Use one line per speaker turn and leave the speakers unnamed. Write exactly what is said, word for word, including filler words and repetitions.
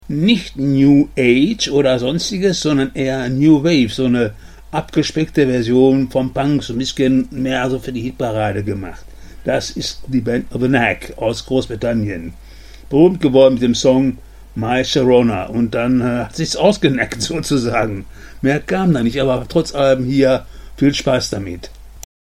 Nicht New Age oder sonstiges, sondern eher New Wave, so eine abgespeckte Version vom Punk, so ein bisschen mehr also für die Hitparade gemacht. Das ist die Band The Knack aus Großbritannien. Berühmt geworden mit dem Song My Sharona, und dann äh, hat sich's ausgeneckt sozusagen. Mehr kam da nicht, aber trotz allem hier viel Spaß damit.